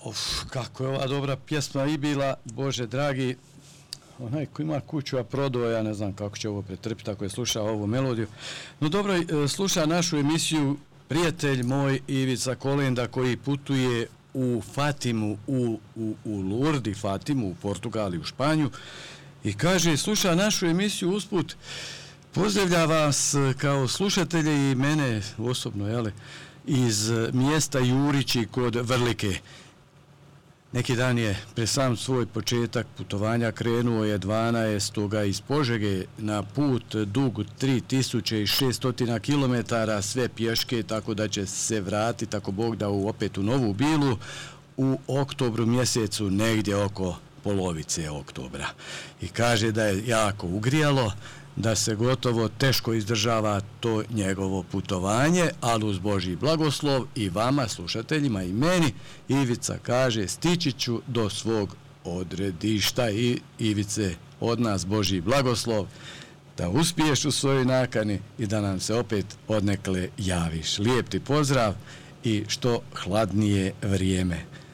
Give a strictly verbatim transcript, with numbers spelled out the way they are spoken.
Uf, kako je ova dobra pjesma i bila, Bože dragi, onaj ko ima kuću, a prodao, ja ne znam kako će ovo pretrpiti ako je slušao ovu melodiju. No dobro, sluša našu emisiju prijatelj moj Ivica Kolenda koji putuje u Fatimu, u, u, u Lurdi, Fatimu, u Portugali, u Španju i kaže, sluša našu emisiju usput, pozdravlja vas kao slušatelje i mene osobno, jele, iz mjesta Jurići kod Vrlike. Neki dan je pre sam svoj početak putovanja krenuo je dvanaestoga iz Požege na put dug tri tisuće šesto kilometara, sve pješke, tako da će se vratiti, tako Bog da, u, opet u Novu Bilu u oktobru mjesecu, negdje oko polovice oktobra. I kaže da je jako ugrijalo, da se gotovo teško izdržava to njegovo putovanje, ali uz Božji blagoslov i vama, slušateljima, i meni, Ivica kaže, stići ću do svog odredišta. I Ivice, od nas Božji blagoslov, da uspiješ u svojoj nakani i da nam se opet odnekle javiš. Lijep ti pozdrav i što hladnije vrijeme.